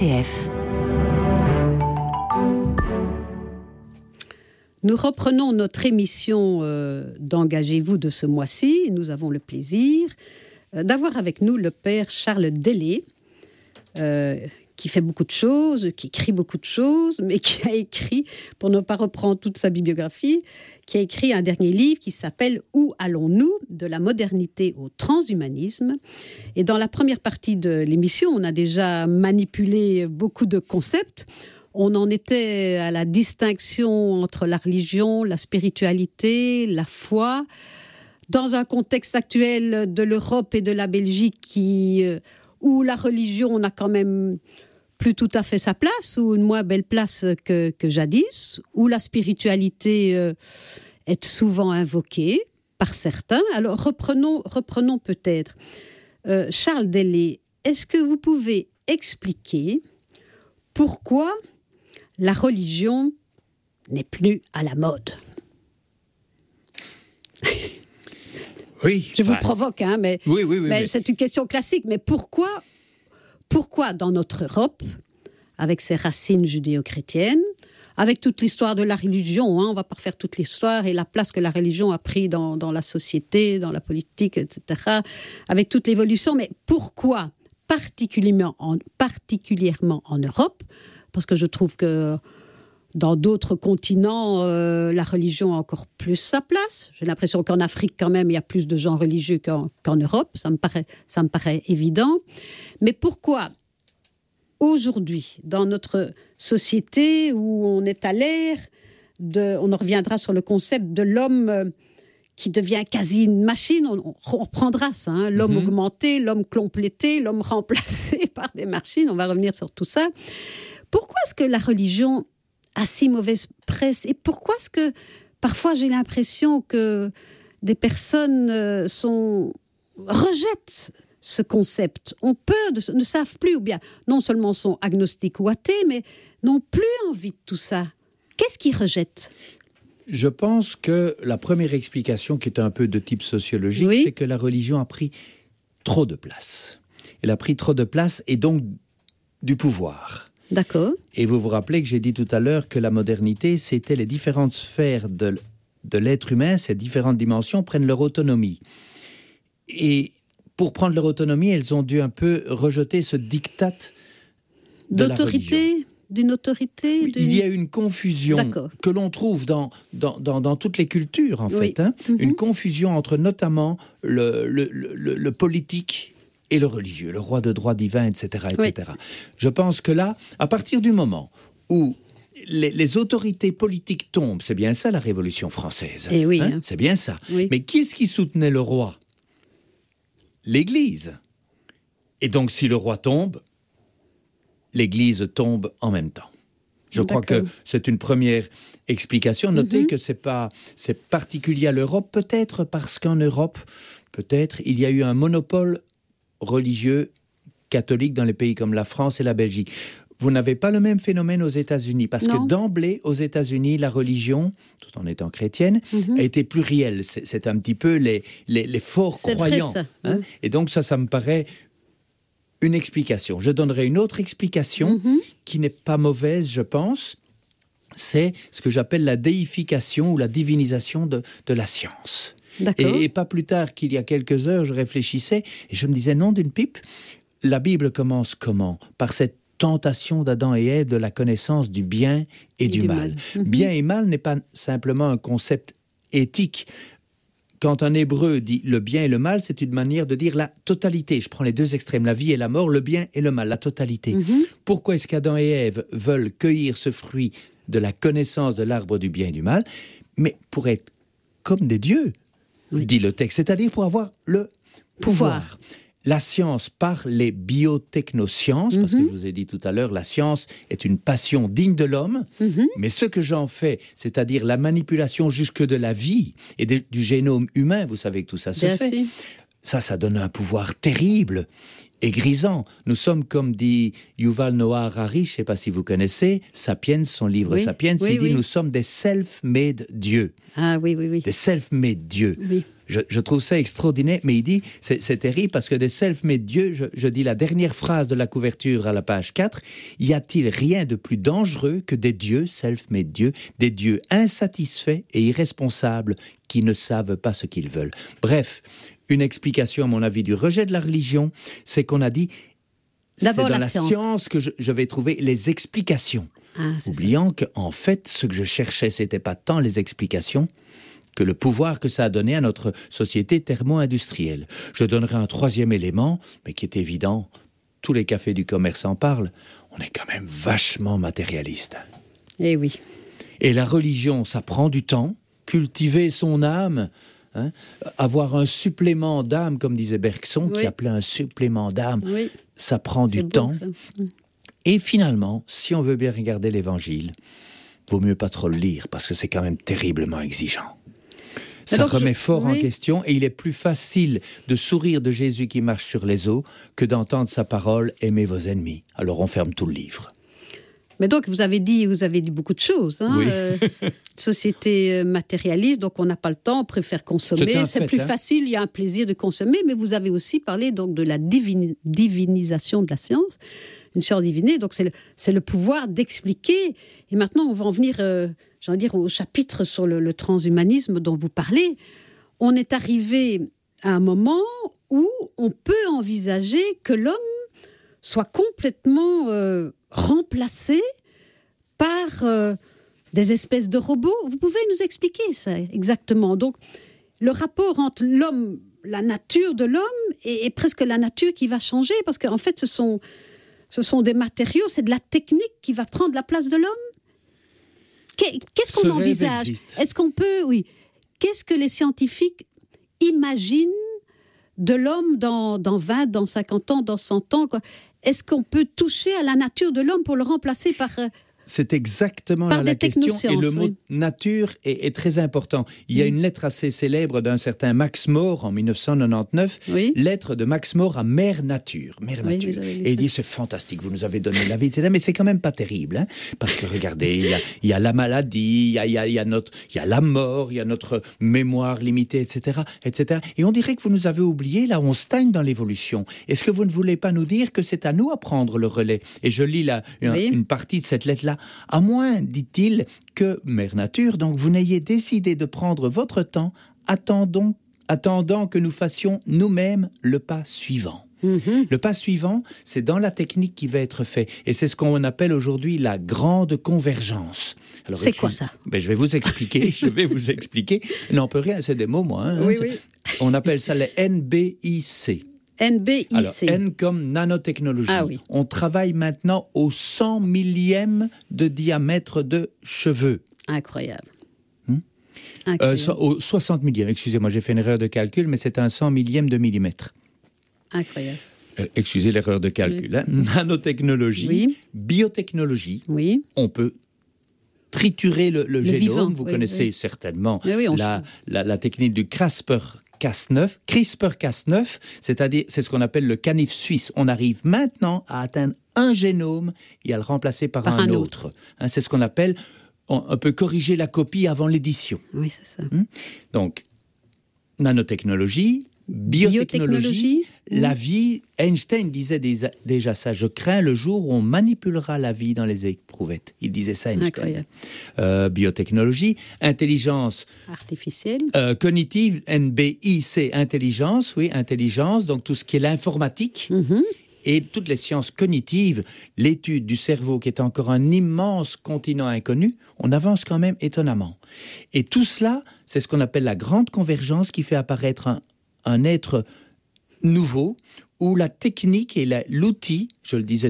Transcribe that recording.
RCF. Nous reprenons notre émission d'Engagez-vous de ce mois-ci. Nous avons le plaisir d'avoir avec nous le père Charles Delay, qui fait beaucoup de choses, qui écrit beaucoup de choses, mais qui a écrit, pour ne pas reprendre toute sa bibliographie, qui a écrit un dernier livre qui s'appelle « Où allons-nous ? De la modernité au transhumanisme ». Et dans la première partie de l'émission, on a déjà manipulé beaucoup de concepts. On en était à la distinction entre la religion, la spiritualité, la foi. Dans un contexte actuel de l'Europe et de la Belgique où la religion n'a quand même plus tout à fait sa place, ou une moins belle place que jadis, où la spiritualité est souvent invoquée par certains. Alors reprenons peut-être. Charles Delay, est-ce que vous pouvez expliquer pourquoi la religion n'est plus à la mode? Oui. Je vous provoque, mais, oui, mais c'est une question classique. Mais pourquoi dans notre Europe, avec ses racines judéo-chrétiennes, avec toute l'histoire de la religion, on ne va pas refaire toute l'histoire et la place que la religion a pris dans la société, dans la politique, etc., avec toute l'évolution, mais pourquoi particulièrement en Europe? Parce que je trouve que dans d'autres continents, la religion a encore plus sa place. J'ai l'impression qu'en Afrique, quand même, il y a plus de gens religieux qu'en Europe. Ça me paraît évident. Mais pourquoi, aujourd'hui, dans notre société où on est à l'ère on en reviendra sur le concept de l'homme qui devient quasi une machine, on reprendra ça, l'homme augmenté, l'homme complété, l'homme remplacé par des machines, on va revenir sur tout ça. Pourquoi est-ce que la religion a si mauvaise presse, et pourquoi est-ce que parfois j'ai l'impression que des personnes rejettent ce concept, ont peur, ne savent plus, ou bien non seulement sont agnostiques ou athées, mais n'ont plus envie de tout ça? Qu'est-ce qu'ils rejettent? Je pense que la première explication, qui est un peu de type sociologique, c'est que la religion a pris trop de place. Elle a pris trop de place et donc du pouvoir. D'accord. Et vous vous rappelez que j'ai dit tout à l'heure que la modernité, c'était les différentes sphères de l'être humain, ces différentes dimensions prennent leur autonomie. Et pour prendre leur autonomie, elles ont dû un peu rejeter ce diktat de d'autorité, la religion. D'une autorité. Oui, il y a une confusion que l'on trouve dans toutes les cultures, en fait. Une confusion entre notamment le politique et le religieux, le roi de droit divin, etc., etc. Oui. Je pense que là, à partir du moment où les autorités politiques tombent, c'est bien ça la Révolution française. Et oui, c'est bien ça. Oui. Mais qui est-ce qui soutenait le roi? L'Église. Et donc, si le roi tombe, l'Église tombe en même temps. Je crois que c'est une première explication. Notez que c'est particulier à l'Europe, peut-être parce qu'en Europe, il y a eu un monopole religieux catholique dans les pays comme la France et la Belgique. Vous n'avez pas le même phénomène aux États-Unis, parce que d'emblée, aux États-Unis, la religion, tout en étant chrétienne, a été plurielle. C'est un petit peu les forts croyants. Vrai, ça. Et donc ça me paraît une explication. Je donnerai une autre explication qui n'est pas mauvaise, je pense. C'est ce que j'appelle la déification ou la divinisation de la science. Et pas plus tard qu'il y a quelques heures, je réfléchissais et je me disais, nom d'une pipe, la Bible commence comment? Par cette tentation d'Adam et Ève de la connaissance du bien et du mal. Bien et mal n'est pas simplement un concept éthique. Quand un Hébreu dit le bien et le mal, c'est une manière de dire la totalité. Je prends les deux extrêmes, la vie et la mort, le bien et le mal, la totalité. Pourquoi est-ce qu'Adam et Ève veulent cueillir ce fruit de la connaissance de l'arbre du bien et du mal? Mais pour être comme des dieux, dit le texte, c'est-à-dire pour avoir le pouvoir. La science par les biotechnosciences, parce que je vous ai dit tout à l'heure, la science est une passion digne de l'homme, mais ce que j'en fais, c'est-à-dire la manipulation jusque de la vie et du génome humain, vous savez que tout ça se fait, ça donne un pouvoir terrible et grisant. Nous sommes, comme dit Yuval Noah Harari, je ne sais pas si vous connaissez, Sapiens, son livre Sapiens, il dit nous sommes des self-made dieux. Ah oui. Des self-made dieux. Oui. je trouve ça extraordinaire, mais il dit, c'est terrible parce que des self-made dieux, je dis la dernière phrase de la couverture à la page 4, y a-t-il rien de plus dangereux que des dieux self-made dieux, des dieux insatisfaits et irresponsables qui ne savent pas ce qu'ils veulent. Bref, une explication à mon avis du rejet de la religion, c'est qu'on a dit, d'abord c'est dans la science que je vais trouver les explications. Oubliant qu'en fait, ce que je cherchais, c'était pas tant les explications que le pouvoir que ça a donné à notre société thermo-industrielle. Je donnerai un troisième élément, mais qui est évident, tous les cafés du commerce en parlent, on est quand même vachement matérialiste. Eh oui. Et la religion, ça prend du temps, cultiver son âme, avoir un supplément d'âme, comme disait Bergson, qui appelait un supplément d'âme, ça prend du temps. Ça. Et finalement, si on veut bien regarder l'Évangile, vaut mieux pas trop le lire, parce que c'est quand même terriblement exigeant. Ça remet fort en question, et il est plus facile de sourire de Jésus qui marche sur les eaux que d'entendre sa parole « Aimez vos ennemis ». Alors on ferme tout le livre. Mais donc, vous avez dit beaucoup de choses. Oui. Société matérialiste, donc on n'a pas le temps, on préfère consommer. C'est plus facile, il y a un plaisir de consommer, mais vous avez aussi parlé donc, de la divinisation de la science, une science divinée, donc c'est le pouvoir d'expliquer. Et maintenant, on va en venir, au chapitre sur le transhumanisme dont vous parlez. On est arrivé à un moment où on peut envisager que l'homme soit complètement remplacé par des espèces de robots. Vous pouvez nous expliquer ça exactement? Donc, le rapport entre l'homme, la nature de l'homme, et presque la nature qui va changer, parce qu'en fait, ce sont des matériaux, c'est de la technique qui va prendre la place de l'homme. Qu'est-ce qu'on envisage? Est-ce qu'on peut, qu'est-ce que les scientifiques imaginent de l'homme dans 20, dans 50 ans, dans 100 ans, quoi? Est-ce qu'on peut toucher à la nature de l'homme pour le remplacer par... C'est exactement la question, et le mot nature est très important. Il y a une lettre assez célèbre d'un certain Max More en 1999, lettre de Max More à Mère Nature. Et il dit, c'est fantastique, vous nous avez donné la vie, etc. Mais c'est quand même pas terrible, parce que regardez, il y a la maladie, il y a la mort, il y a notre mémoire limitée, etc., etc. Et on dirait que vous nous avez oubliés, là, on stagne dans l'évolution. Est-ce que vous ne voulez pas nous dire que c'est à nous à prendre le relais? Et je lis là une partie de cette lettre-là. À moins, dit-il, que Mère Nature, donc vous n'ayez décidé de prendre votre temps, attendant que nous fassions nous-mêmes le pas suivant. Le pas suivant, c'est dans la technique qui va être fait. Et c'est ce qu'on appelle aujourd'hui la grande convergence. Alors, c'est quoi ça? Je vais vous expliquer. Non, on peut rien, c'est des mots, moi. On appelle ça les NBIC. NBIC. Alors, N comme nanotechnologie. On travaille maintenant au 100 millième de diamètre de cheveux. Incroyable. Au 60 millième, excusez-moi, j'ai fait une erreur de calcul, mais c'est un 100 millième de millimètre. Incroyable. Excusez l'erreur de calcul. Nanotechnologie, biotechnologie, on peut triturer le génome. Vivant, vous connaissez certainement la technique du CRISPR-Cas9, c'est-à-dire c'est ce qu'on appelle le canif suisse. On arrive maintenant à atteindre un génome et à le remplacer par un autre. C'est ce qu'on appelle, on peut corriger la copie avant l'édition. Oui, c'est ça. Donc, nanotechnologie, biotechnologie, la vie. Einstein disait déjà ça. Je crains le jour où on manipulera la vie dans les éprouvettes. Il disait ça, Einstein. Biotechnologie, intelligence artificielle, cognitive, NBIC, intelligence, donc tout ce qui est l'informatique. Et toutes les sciences cognitives, l'étude du cerveau qui est encore un immense continent inconnu, on avance quand même étonnamment. Et tout cela, c'est ce qu'on appelle la grande convergence qui fait apparaître un être nouveau où la technique et l'outil, je le disais